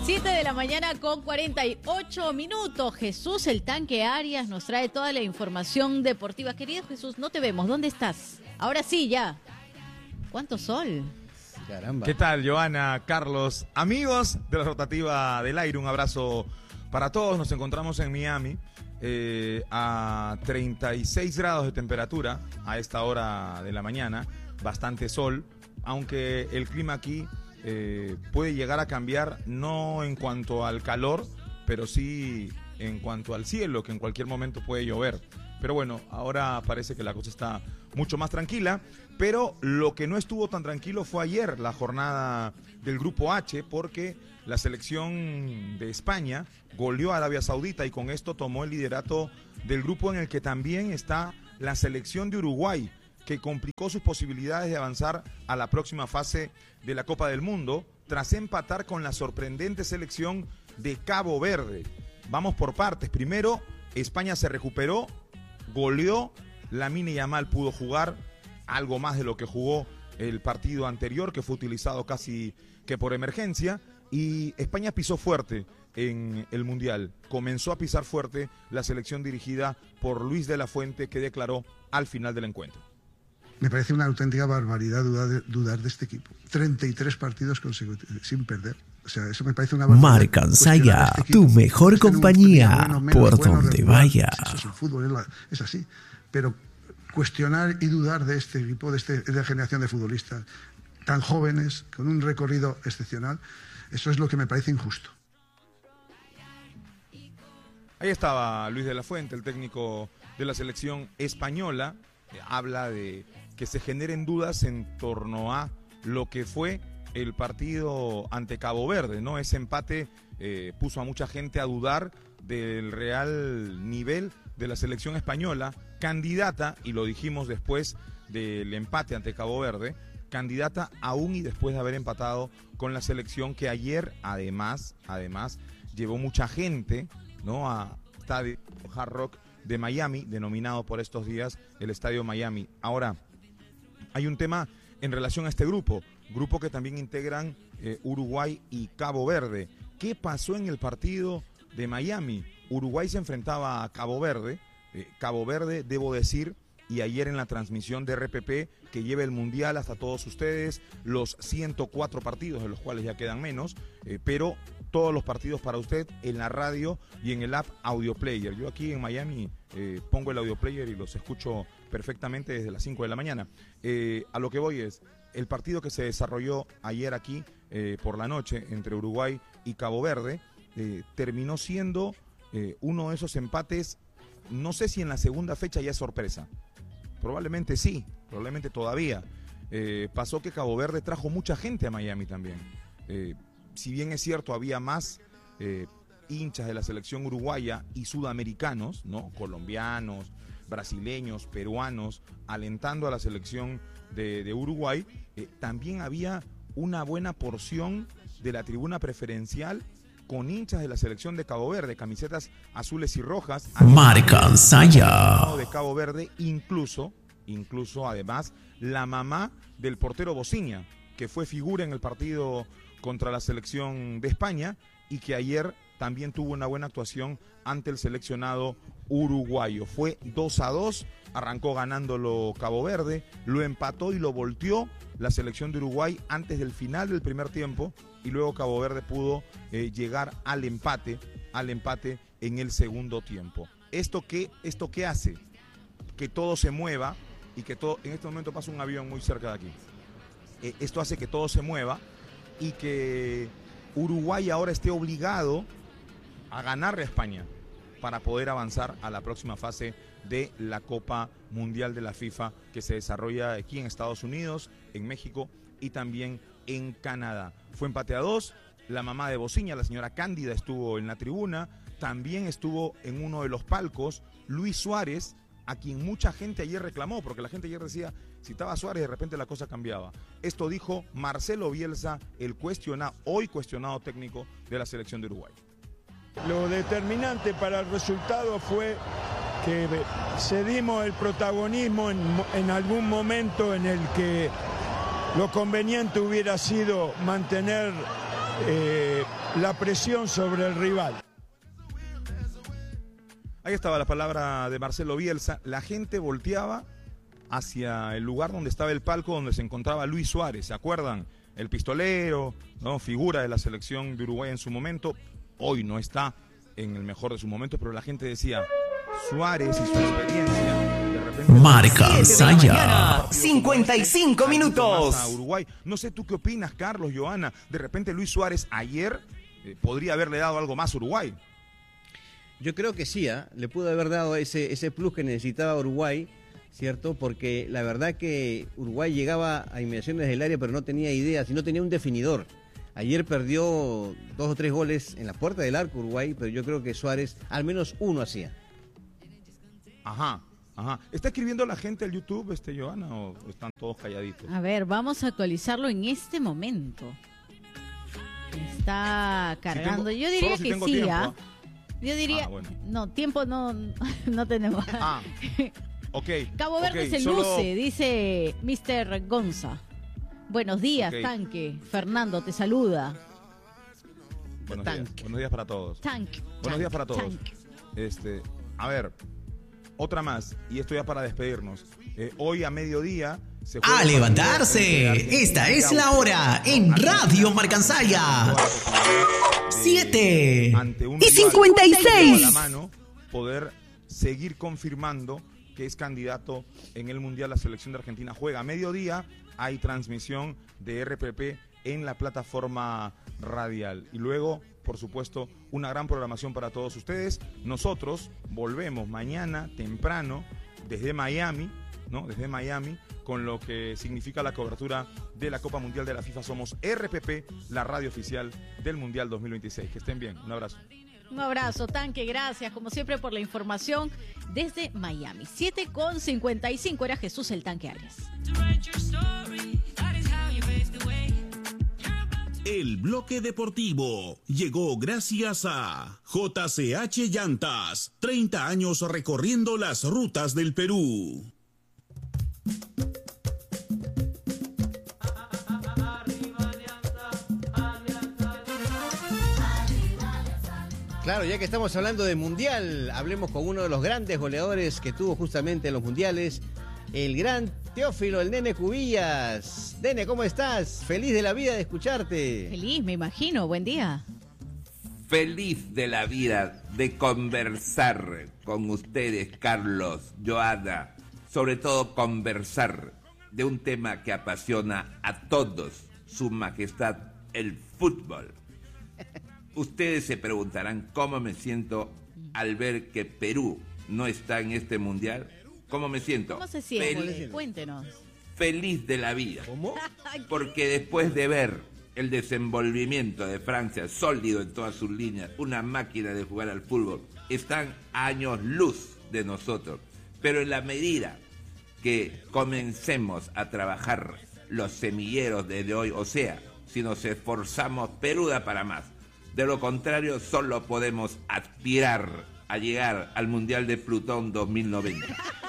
7 de la mañana con 48 minutos. Jesús, el tanque Arias, nos trae toda la información deportiva. Querido Jesús, no te vemos. ¿Dónde estás? Ahora sí, ya. ¿Cuánto sol? Caramba. ¿Qué tal, Joana, Carlos? Amigos de la Rotativa del Aire, un abrazo para todos. Nos encontramos en Miami a 36 grados de temperatura a esta hora de la mañana. Bastante sol, aunque el clima aquí puede llegar a cambiar, no en cuanto al calor, pero sí en cuanto al cielo, que en cualquier momento puede llover. Pero bueno, ahora parece que la cosa está mucho más tranquila, pero lo que no estuvo tan tranquilo fue ayer, la jornada del Grupo H, porque la selección de España goleó a Arabia Saudita y con esto tomó el liderato del grupo, en el que también está la selección de Uruguay, que complicó sus posibilidades de avanzar a la próxima fase de la Copa del Mundo, tras empatar con la sorprendente selección de Cabo Verde. Vamos por partes. Primero, España se recuperó, goleó, Lamine Yamal pudo jugar algo más de lo que jugó el partido anterior, que fue utilizado casi que por emergencia, y España pisó fuerte en el Mundial. Comenzó a pisar fuerte la selección dirigida por Luis de la Fuente, que declaró al final del encuentro: me parece una auténtica barbaridad dudar de este equipo. 33 partidos consecutivos sin perder. O sea, eso me parece una barbaridad. Marca Ansaya, este tu mejor compañía, por donde vayas. Eso es el fútbol, es así. Pero cuestionar y dudar de este equipo, de esta generación de futbolistas tan jóvenes, con un recorrido excepcional, eso es lo que me parece injusto. Ahí estaba Luis de la Fuente, el técnico de la selección española. Habla de que se generen dudas en torno a lo que fue el partido ante Cabo Verde, ¿no? Ese empate puso a mucha gente a dudar del real nivel de la selección española, candidata, y lo dijimos después del empate ante Cabo Verde, candidata aún y después de haber empatado con la selección que ayer, además, llevó mucha gente, ¿no?, a Estadio Hard Rock de Miami, denominado por estos días el Estadio Miami. Ahora, hay un tema en relación a este grupo que también integran Uruguay y Cabo Verde. ¿Qué pasó en el partido de Miami? Uruguay se enfrentaba a Cabo Verde. Cabo Verde, debo decir, y ayer en la transmisión de RPP, que lleva el Mundial hasta todos ustedes, los 104 partidos, de los cuales ya quedan menos, pero todos los partidos para usted en la radio y en el app Audio Player. Yo aquí en Miami pongo el Audio Player y los escucho perfectamente desde las 5 de la mañana. A lo que voy es, el partido que se desarrolló ayer aquí por la noche entre Uruguay y Cabo Verde terminó siendo uno de esos empates. No sé si en la segunda fecha ya es sorpresa. Probablemente sí, probablemente todavía. Pasó que Cabo Verde trajo mucha gente a Miami también. Si bien es cierto, había más hinchas de la selección uruguaya y sudamericanos, ¿no?, colombianos, brasileños, peruanos, alentando a la selección de Uruguay, también había una buena porción de la tribuna preferencial con hinchas de la selección de Cabo Verde, camisetas azules y rojas. Marca Ansaya. De Cabo Verde, incluso además, la mamá del portero Bociña, que fue figura en el partido contra la selección de España y que ayer también tuvo una buena actuación ante el seleccionado uruguayo. Fue 2-2, arrancó ganándolo Cabo Verde, lo empató y lo volteó la selección de Uruguay antes del final del primer tiempo, y luego Cabo Verde pudo llegar al empate en el segundo tiempo. ¿Esto qué hace? Que todo se mueva y que todo, en este momento pasa un avión muy cerca de aquí. Esto hace que todo se mueva y que Uruguay ahora esté obligado a ganarle a España para poder avanzar a la próxima fase de la Copa Mundial de la FIFA, que se desarrolla aquí en Estados Unidos, en México y también en Canadá. Fue empate a 2, la mamá de Bociña, la señora Cándida, estuvo en la tribuna, también estuvo en uno de los palcos Luis Suárez, a quien mucha gente ayer reclamó, porque la gente ayer decía, si estaba Suárez, de repente la cosa cambiaba. Esto dijo Marcelo Bielsa, el hoy cuestionado técnico de la selección de Uruguay. Lo determinante para el resultado fue que cedimos el protagonismo en algún momento en el que lo conveniente hubiera sido mantener la presión sobre el rival. Ahí estaba la palabra de Marcelo Bielsa. La gente volteaba hacia el lugar donde estaba el palco donde se encontraba Luis Suárez, ¿se acuerdan? El pistolero, ¿no? Figura de la selección de Uruguay en su momento. Hoy no está en el mejor de sus momentos, pero la gente decía, Suárez y su experiencia, de repente... Marcansaya. 55 minutos. A Uruguay. No sé tú qué opinas, Carlos, Johanna. De repente Luis Suárez ayer podría haberle dado algo más a Uruguay. Yo creo que sí, le pudo haber dado ese plus que necesitaba Uruguay, ¿cierto? Porque la verdad que Uruguay llegaba a inmediaciones del área, pero no tenía ideas y no tenía un definidor. Ayer perdió 2 o 3 goles en la puerta del arco Uruguay, pero yo creo que Suárez al menos uno hacía. Ajá. ¿Está escribiendo la gente al YouTube, Johanna, o están todos calladitos? A ver, vamos a actualizarlo en este momento. Está cargando. Yo diría que sí, tiempo, Yo diría, bueno. no, tiempo no tenemos. Ok. Cabo Verde se luce, dice Mr. Gonza. Buenos días, Tanque. Fernando te saluda. Buenos días para todos. Buenos días para todos. A ver, otra más, y esto ya para despedirnos. Hoy a mediodía se juega ¡A levantarse! Esta es la hora en Radio Marcansaya. 7:56. A la mano, poder seguir confirmando que es candidato en el Mundial. La selección de Argentina juega a mediodía. Hay transmisión de RPP en la plataforma radial. Y luego, por supuesto, una gran programación para todos ustedes. Nosotros volvemos mañana temprano desde Miami, ¿no? Desde Miami, con lo que significa la cobertura de la Copa Mundial de la FIFA. Somos RPP, la radio oficial del Mundial 2026. Que estén bien. Un abrazo. Un abrazo, Tanque. Gracias, como siempre, por la información desde Miami. 7:55. Era Jesús el Tanque Arias. El bloque deportivo llegó gracias a JCH Llantas. 30 años recorriendo las rutas del Perú. Claro, ya que estamos hablando de Mundial, hablemos con uno de los grandes goleadores que tuvo justamente en los Mundiales, el gran Teófilo, el Nene Cubillas. Nene, ¿cómo estás? Feliz de la vida de escucharte. Feliz, me imagino. Buen día. Feliz de la vida de conversar con ustedes, Carlos, Johanna, sobre todo conversar de un tema que apasiona a todos, su majestad, el fútbol. Ustedes se preguntarán cómo me siento al ver que Perú no está en este mundial. ¿Cómo me siento? ¿Cómo se siente? Cuéntenos. Feliz de la vida. ¿Cómo? Porque después de ver el desenvolvimiento de Francia, sólido en todas sus líneas, una máquina de jugar al fútbol, están a años luz de nosotros. Pero en la medida que comencemos a trabajar los semilleros desde hoy, o sea, si nos esforzamos, Perú da para más. De lo contrario, solo podemos aspirar a llegar al Mundial de Plutón 2090.